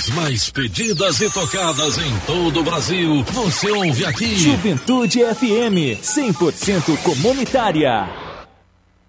As mais pedidas e tocadas em todo o Brasil, você ouve aqui. Juventude FM, 100% comunitária.